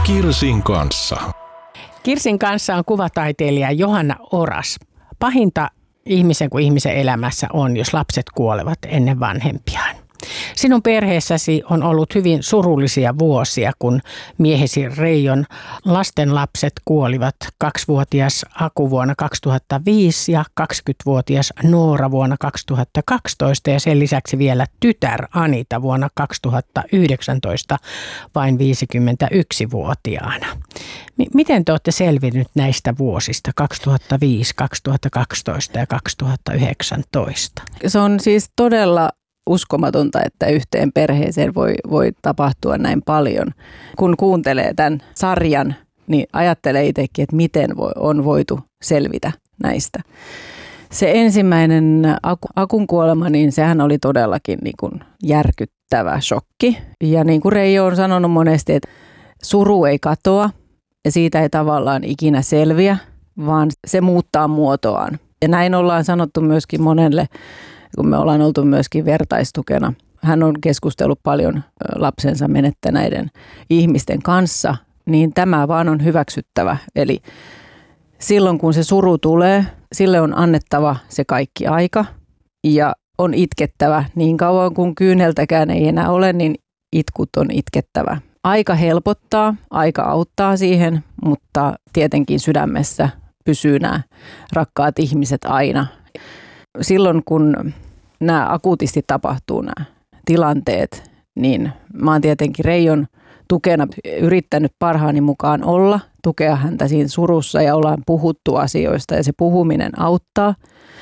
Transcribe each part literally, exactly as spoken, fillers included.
Kirsin kanssa. Kirsin kanssa on kuvataiteilija Johanna Oras. Pahinta ihmisen kuin ihmisen elämässä on, jos lapset kuolevat ennen vanhempiaan. Sinun perheessäsi on ollut hyvin surullisia vuosia, kun miehesi Reijon lastenlapset kuolivat kaksivuotias Aku vuonna kaksituhattaviisi ja kaksikymmentävuotias Noora vuonna kaksituhattakaksitoista ja sen lisäksi vielä tytär Anita vuonna kaksituhattayhdeksäntoista vain viisikymmentäyksivuotiaana. M- miten te olette selvinnyt näistä vuosista kaksituhattaviisi, kaksituhattakaksitoista ja kaksituhattayhdeksäntoista? Se on siis todella uskomatonta, että yhteen perheeseen voi, voi tapahtua näin paljon. Kun kuuntelee tämän sarjan, niin ajattelee itsekin, että miten voi, on voitu selvitä näistä. Se ensimmäinen Akun kuolema, niin sehän oli todellakin niin kuin järkyttävä shokki. Ja niin kuin Reijo on sanonut monesti, että suru ei katoa ja siitä ei tavallaan ikinä selviä, vaan se muuttaa muotoaan. Ja näin ollaan sanottu myöskin monelle, kun me ollaan oltu myöskin vertaistukena. Hän on keskustellut paljon lapsensa menettäneiden ihmisten kanssa, niin tämä vaan on hyväksyttävä. Eli silloin kun se suru tulee, sille on annettava se kaikki aika ja on itkettävä niin kauan kun kyyneltäkään ei enää ole, niin itkut on itkettävä. Aika helpottaa, aika auttaa siihen, mutta tietenkin sydämessä pysyy nämä rakkaat ihmiset aina. Silloin kun nämä akuutisti tapahtuu nämä tilanteet, niin mä oon tietenkin Reijon tukena yrittänyt parhaani mukaan olla, tukea häntä siinä surussa ja ollaan puhuttu asioista ja se puhuminen auttaa.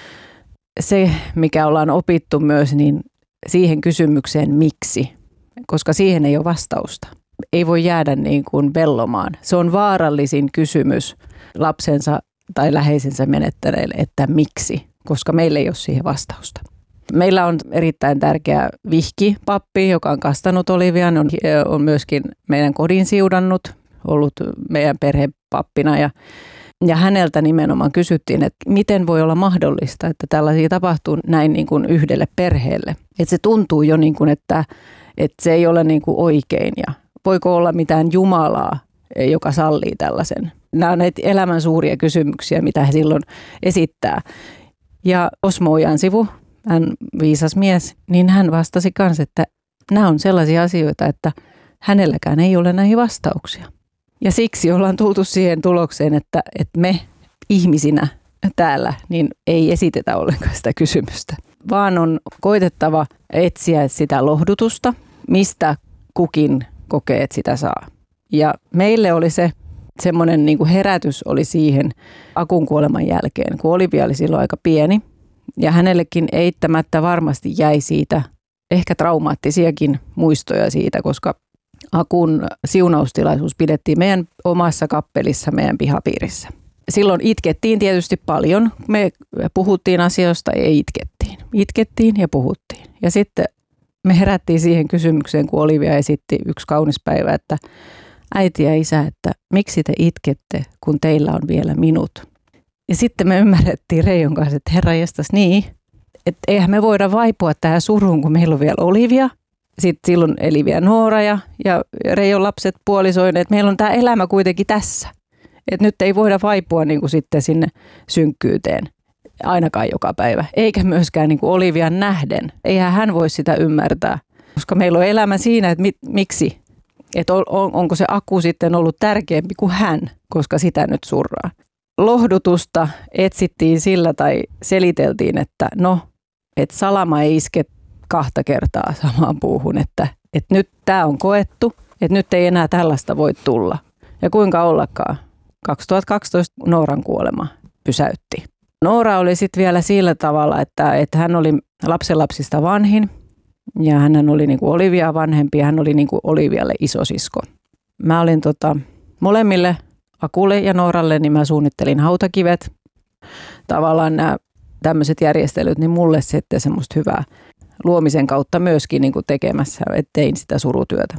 Se, mikä ollaan opittu myös, niin siihen kysymykseen miksi, koska siihen ei ole vastausta. Ei voi jäädä niin kuin vellomaan. Se on vaarallisin kysymys lapsensa tai läheisensä menettäneille, että miksi, koska meillä ei ole siihen vastausta. Meillä on erittäin tärkeä vihkipappi, joka on kastanut Olivian, on, on myöskin meidän kodin siudannut, ollut meidän perhepappina ja, ja häneltä nimenomaan kysyttiin, että miten voi olla mahdollista, että tällaisia tapahtuu näin niin kuin yhdelle perheelle. Että se tuntuu jo niin kuin, että, että se ei ole niin kuin oikein ja voiko olla mitään Jumalaa, joka sallii tällaisen. Nämä on näitä elämän suuria kysymyksiä, mitä he silloin esittää. Ja Osmo Ojansivu, hän viisas mies, niin hän vastasi kanssa, että nämä on sellaisia asioita, että hänelläkään ei ole näihin vastauksia. Ja siksi ollaan tultu siihen tulokseen, että, että me ihmisinä täällä niin ei esitetä ollenkaan sitä kysymystä, vaan on koitettava etsiä sitä lohdutusta, mistä kukin kokee, että sitä saa. Ja meille oli se semmoinen niin kuin herätys oli siihen Akun kuoleman jälkeen, kun Olivia oli silloin aika pieni. Ja hänellekin eittämättä varmasti jäi siitä ehkä traumaattisiakin muistoja siitä, koska Akun siunaustilaisuus pidettiin meidän omassa kappelissa, meidän pihapiirissä. Silloin itkettiin tietysti paljon. Me puhuttiin asioista ja itkettiin. Itkettiin ja puhuttiin. Ja sitten me herättiin siihen kysymykseen, kun Olivia esitti yksi kaunis päivä, että äiti ja isä, että miksi te itkette, kun teillä on vielä minut? Ja sitten me ymmärrettiin Reijon kanssa, että herranjestas niin, että eihän me voida vaipua tähän suruun, kun meillä on vielä Olivia. Sitten silloin eli vielä Noora ja, ja Reijon lapset puolisoineet, että meillä on tämä elämä kuitenkin tässä. Että nyt ei voida vaipua niin kuin sitten sinne synkkyyteen ainakaan joka päivä. Eikä myöskään niin kuin Olivian nähden. Eihän hän voi sitä ymmärtää, koska meillä on elämä siinä, että mit, miksi. Että on, onko se Aku sitten ollut tärkeämpi kuin hän, koska sitä nyt surraa. Lohdutusta etsittiin sillä tai seliteltiin, että no, että salama ei iske kahta kertaa samaan puuhun, että, että nyt tämä on koettu, että nyt ei enää tällaista voi tulla. Ja kuinka ollakaan, kaksituhattakaksitoista Nooran kuolema pysäytti. Noora oli sitten vielä sillä tavalla, että, että hän oli lapsenlapsista vanhin ja hän oli niin kuin Olivia vanhempi ja hän oli niin kuin Olivialle isosisko. Mä olin tota, molemmille Akulle ja Nooralle, niin mä suunnittelin hautakivet. Tavallaan nämä tämmöiset järjestelyt, niin mulle sitten semmoista hyvää luomisen kautta myöskin niin kuin tekemässä, että tein sitä surutyötä.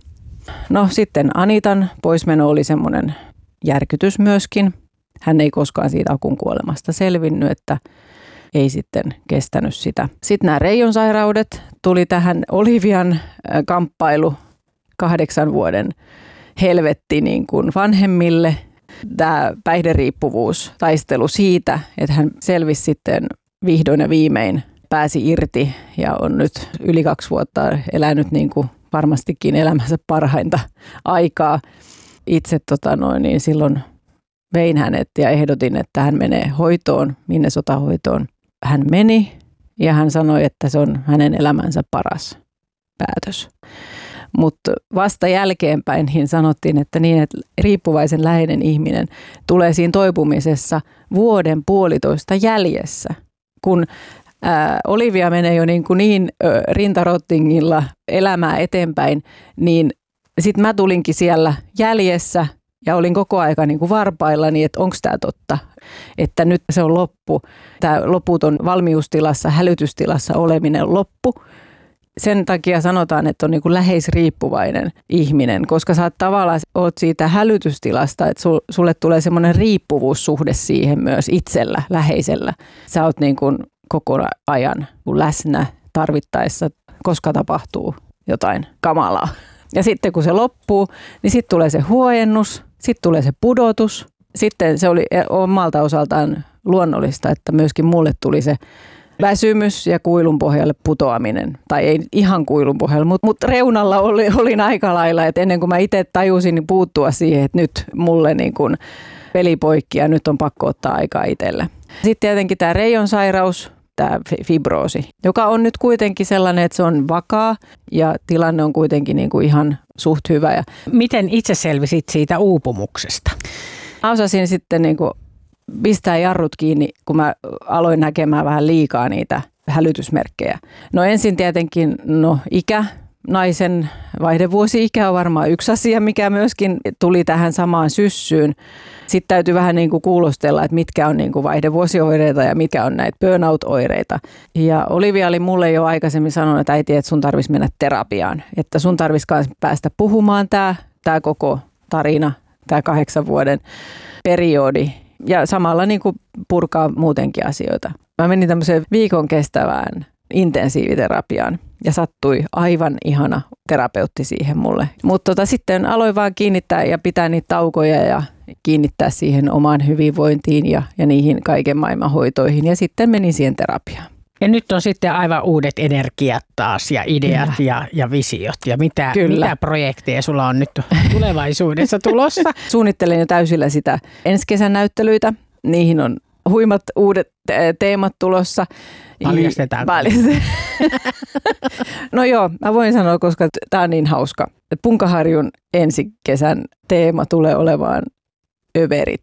No sitten Anitan poismeno oli semmoinen järkytys myöskin. Hän ei koskaan siitä Akun kuolemasta selvinnyt, että ei sitten kestänyt sitä. Sitten nämä Reijon sairaudet tuli tähän Olivian kamppailu kahdeksan vuoden helvetti niin kuin vanhemmille. Tämä päihderiippuvuus, taistelu siitä, että hän selvisi sitten vihdoin ja viimein, pääsi irti ja on nyt yli kaksi vuotta elänyt niin kuin varmastikin elämänsä parhainta aikaa. Itse tota noin, niin silloin vein hänet ja ehdotin, että hän menee hoitoon, Minnesota-hoitoon. Hän meni ja hän sanoi, että se on hänen elämänsä paras päätös. Mutta vasta jälkeenpäin niin sanottiin, että niin, että riippuvaisen läheinen ihminen tulee siinä toipumisessa vuoden puolitoista jäljessä, kun ää, Olivia menee jo niin, kuin niin ö, rintarottingilla elämää eteenpäin, niin sitten mä tulinkin siellä jäljessä ja olin koko aika niin kuin varpaillani, että onko tämä totta, että nyt se on loppu, tämä loputon valmiustilassa, hälytystilassa oleminen loppu. Sen takia sanotaan, että on niin kuin läheisriippuvainen ihminen, koska sä oot tavallaan oot siitä hälytystilasta, että sulle tulee semmoinen riippuvuussuhde siihen myös itsellä, läheisellä. Sä oot niin kuin koko ajan läsnä tarvittaessa, koska tapahtuu jotain kamalaa. Ja sitten kun se loppuu, niin sitten tulee se huojennus, sitten tulee se pudotus. Sitten se oli omalta osaltaan luonnollista, että myöskin mulle tuli se väsymys ja kuilun pohjalle putoaminen. Tai ei ihan kuilun pohjalle, mutta mut reunalla oli, olin aika lailla, että ennen kuin mä itse tajusin niin puuttua siihen, että nyt mulle niin kun peli poikki ja nyt on pakko ottaa aikaa itselle. Sitten tietenkin tämä Reijon sairaus, tämä fibroosi, joka on nyt kuitenkin sellainen, että se on vakaa ja tilanne on kuitenkin niin kuin ihan suht hyvä. Ja miten itse selvisit siitä uupumuksesta? Mä osasin sitten niin kuin pistää jarrut kiinni, kun mä aloin näkemään vähän liikaa niitä hälytysmerkkejä. No ensin tietenkin no ikä, naisen vaihdevuosi-ikä on varmaan yksi asia, mikä myöskin tuli tähän samaan syssyyn. Sitten täytyy vähän niin kuin kuulostella, että mitkä on niin kuin vaihdevuosioireita ja mitkä on näitä burnout-oireita. Ja Olivia oli mulle jo aikaisemmin sanonut, että äiti, että sun tarvitsisi mennä terapiaan. Että sun tarvitsisi myös päästä puhumaan tämä, tämä koko tarina, tämä kahdeksan vuoden periodi. Ja samalla niin kuin purkaa muutenkin asioita. Mä menin tämmöiseen viikon kestävään intensiiviterapiaan ja sattui aivan ihana terapeutti siihen mulle. Mutta tota, sitten aloin vaan kiinnittää ja pitää niitä taukoja ja kiinnittää siihen omaan hyvinvointiin ja, ja niihin kaiken maailman hoitoihin ja sitten menin siihen terapiaan. Ja nyt on sitten aivan uudet energiat taas ja ideat ja, ja visiot ja mitä, mitä projekteja sulla on nyt tulevaisuudessa tulossa? Suunnittelen jo täysillä sitä ensi kesän näyttelyitä. Niihin on huimat uudet teemat tulossa. Paljastetaan. Paljastetaan. No joo, mä voin sanoa, koska tää on niin hauska. Punkaharjun ensi kesän teema tulee olemaan överit.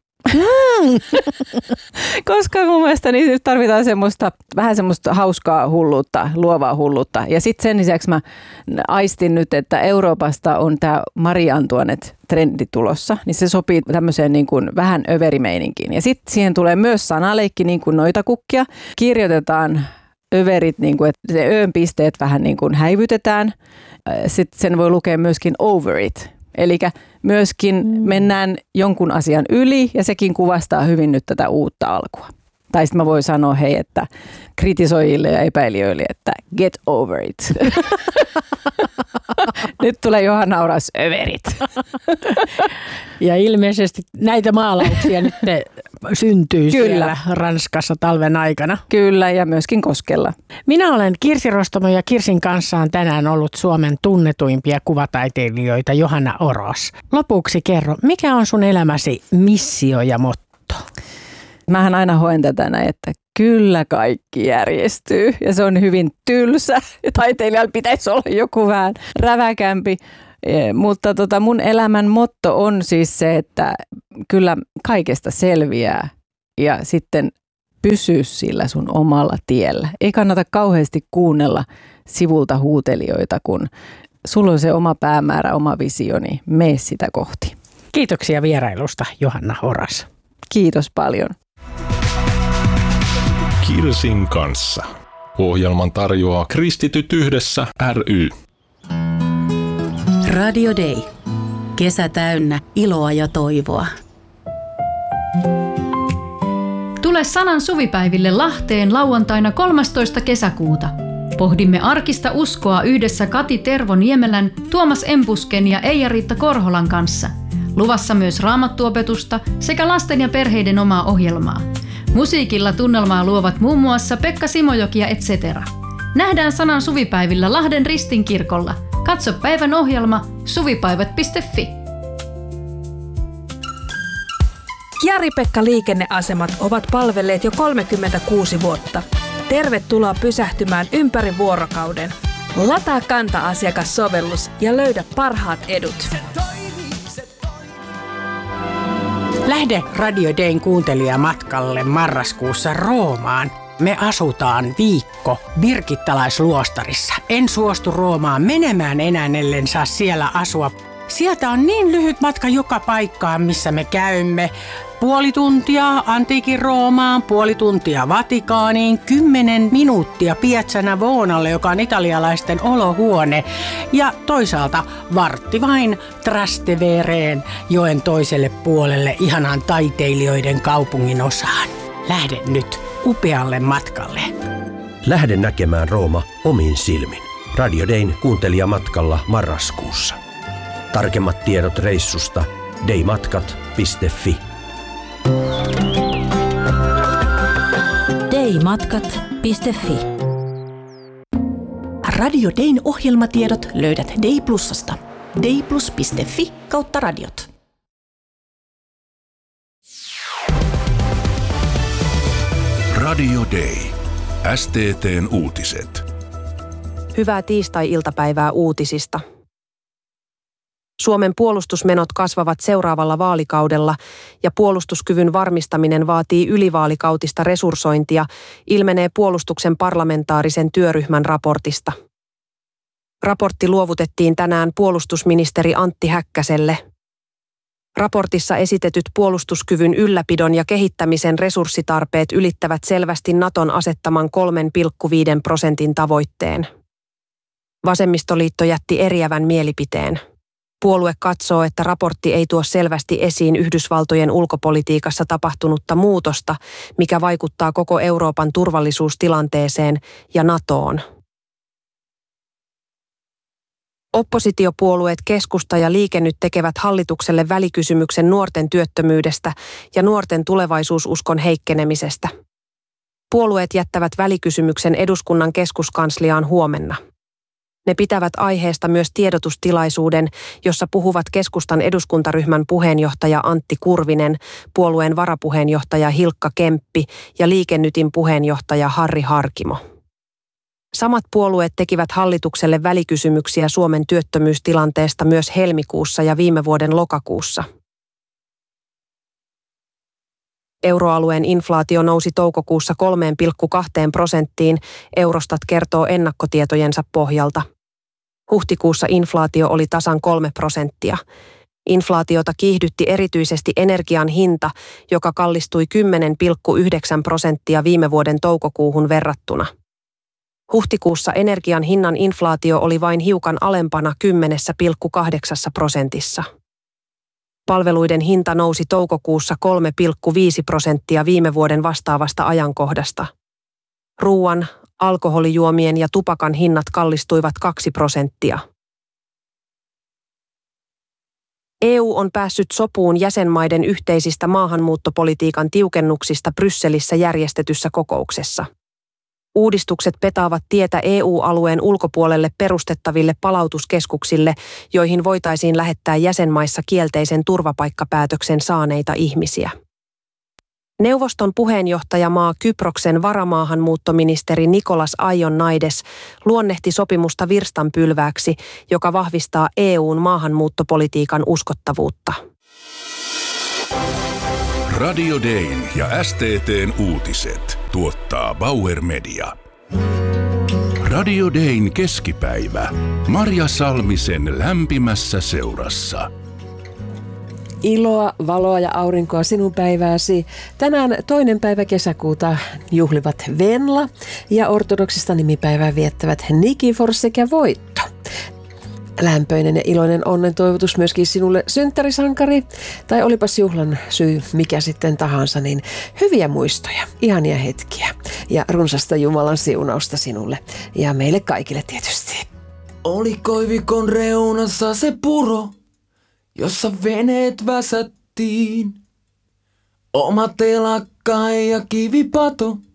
Koska mun mielestä niin nyt tarvitaan semmoista, vähän semmoista hauskaa hulluutta, luovaa hulluutta. Ja sitten sen lisäksi mä aistin nyt, että Euroopasta on tämä Marie Antoinette-trendi tulossa, niin se sopii tämmöiseen niin kuin vähän överimeininkiin. Ja sitten siihen tulee myös sanaleikki, niin kuin noita kukkia. Kirjoitetaan överit, niin kuin, että se öön pisteet vähän niin kuin häivytetään. Sitten sen voi lukea myöskin over it. Eli myöskin mennään jonkun asian yli ja sekin kuvastaa hyvin nyt tätä uutta alkua. Tai sitten mä voin sanoa hei, että kritisoijille ja epäilijöille, että get over it. Nyt tulee Johanna Oras överit. Ja ilmeisesti näitä maalauksia nyt ne syntyy Kyllä. siellä Ranskassa talven aikana. Kyllä, ja myöskin Koskella. Minä olen Kirsi Rostomo ja Kirsin kanssa on tänään ollut Suomen tunnetuimpia kuvataiteilijoita Johanna Oras. Lopuksi kerro, mikä on sun elämäsi missio ja motto? Mähän aina hoen tätä näin, että kyllä kaikki järjestyy ja se on hyvin tylsä. Taiteilijalla pitäisi olla joku vähän räväkämpi, mutta tota mun elämän motto on siis se, että kyllä kaikesta selviää ja sitten pysy sillä sun omalla tiellä. Ei kannata kauheasti kuunnella sivulta huutelijoita, kun sulla on se oma päämäärä, oma visio, niin mene sitä kohti. Kiitoksia vierailusta, Johanna Oras. Kiitos paljon. Kirsin kanssa. Ohjelman tarjoaa Kristityt yhdessä ry. Radio Day. Kesä täynnä iloa ja toivoa. Tule Sanan suvipäiville Lahteen lauantaina kolmastoista kesäkuuta. Pohdimme arkista uskoa yhdessä Kati Tervo-Niemelän, Tuomas Empusken ja Eija-Riitta Korholan kanssa. Luvassa myös raamattuopetusta sekä lasten ja perheiden omaa ohjelmaa. Musiikilla tunnelmaa luovat muun muassa Pekka Simojoki ja et cetera. Nähdään sanan suvipäivillä Lahden Ristinkirkolla. Katso päivän ohjelma suvipäivät piste fi. Jari-Pekka liikenneasemat ovat palvelleet jo kolmekymmentäkuusi vuotta. Tervetuloa pysähtymään ympäri vuorokauden. Lataa Kanta-asiakassovellus ja löydä parhaat edut. Lähde Radio Dayn kuuntelijamatkalle marraskuussa Roomaan. Me asutaan viikko birgittalaisluostarissa. En suostu Roomaan menemään enää, ellen saa siellä asua. Sieltä on niin lyhyt matka joka paikkaan, missä me käymme. Puoli tuntia antiikin Roomaan, puoli tuntia Vatikaaniin, kymmenen minuuttia Piazza Navonalle, joka on italialaisten olohuone. Ja toisaalta vartti vain Trastevereen, joen toiselle puolelle, ihanan taiteilijoiden kaupungin osaan. Lähde nyt upealle matkalle. Lähde näkemään Rooma omin silmin. Radio Dayn kuuntelijamatkalla marraskuussa. Tarkemmat tiedot reissusta daymatkat piste fi. daymatkat piste fi. Radio Dayn ohjelmatiedot löydät Day Plusasta. dayplus piste fi kautta radiot. Radio Day. S T T:n uutiset. Hyvää tiistai-iltapäivää uutisista. Suomen puolustusmenot kasvavat seuraavalla vaalikaudella ja puolustuskyvyn varmistaminen vaatii ylivaalikautista resurssointia, ilmenee puolustuksen parlamentaarisen työryhmän raportista. Raportti luovutettiin tänään puolustusministeri Antti Häkkäselle. Raportissa esitetyt puolustuskyvyn ylläpidon ja kehittämisen resurssitarpeet ylittävät selvästi Naton asettaman kolme pilkku viisi prosentin tavoitteen. Vasemmistoliitto jätti eriävän mielipiteen. Puolue katsoo, että raportti ei tuo selvästi esiin Yhdysvaltojen ulkopolitiikassa tapahtunutta muutosta, mikä vaikuttaa koko Euroopan turvallisuustilanteeseen ja NATOon. Oppositiopuolueet Keskusta ja Liike Nyt tekevät hallitukselle välikysymyksen nuorten työttömyydestä ja nuorten tulevaisuususkon heikkenemisestä. Puolueet jättävät välikysymyksen eduskunnan keskuskansliaan huomenna. Ne pitävät aiheesta myös tiedotustilaisuuden, jossa puhuvat keskustan eduskuntaryhmän puheenjohtaja Antti Kurvinen, puolueen varapuheenjohtaja Hilkka Kemppi ja Liike Nytin puheenjohtaja Harri Harkimo. Samat puolueet tekivät hallitukselle välikysymyksiä Suomen työttömyystilanteesta myös helmikuussa ja viime vuoden lokakuussa. Euroalueen inflaatio nousi toukokuussa kolme pilkku kaksi prosenttiin, Eurostat kertoo ennakkotietojensa pohjalta. Huhtikuussa inflaatio oli tasan kolme prosenttia. Inflaatiota kiihdytti erityisesti energian hinta, joka kallistui kymmenen pilkku yhdeksän prosenttia viime vuoden toukokuuhun verrattuna. Huhtikuussa energian hinnan inflaatio oli vain hiukan alempana kymmenen pilkku kahdeksan prosentissa. Palveluiden hinta nousi toukokuussa kolme pilkku viisi prosenttia viime vuoden vastaavasta ajankohdasta. Ruuan, alkoholijuomien ja tupakan hinnat kallistuivat kaksi prosenttia. E U on päässyt sopuun jäsenmaiden yhteisistä maahanmuuttopolitiikan tiukennuksista Brysselissä järjestetyssä kokouksessa. Uudistukset petaavat tietä E U-alueen ulkopuolelle perustettaville palautuskeskuksille, joihin voitaisiin lähettää jäsenmaissa kielteisen turvapaikkapäätöksen saaneita ihmisiä. Neuvoston puheenjohtajamaa Kyproksen varamaahanmuuttoministeri Nikolas Aionnaides luonnehti sopimusta virstanpylvääksi, joka vahvistaa E U:n maahanmuuttopolitiikan uskottavuutta. Radio Dayn ja S T T:n uutiset tuottaa Bauer Media. Radio Dayn keskipäivä. Marja Salmisen lämpimässä seurassa. Iloa, valoa ja aurinkoa sinun päivääsi. Tänään toinen päivä kesäkuuta juhlivat Venla ja ortodoksista nimipäivää viettävät Nikifor sekä Voitto. lämpöinen ja iloinen onnen toivotus myöskin sinulle synttärisankari. Tai olipas juhlan syy mikä sitten tahansa, niin hyviä muistoja, ihania hetkiä ja runsasta Jumalan siunausta sinulle ja meille kaikille tietysti. Oli koivikon reunassa se puro, jossa veneet väsättiin. Oma telakka ja kivipato.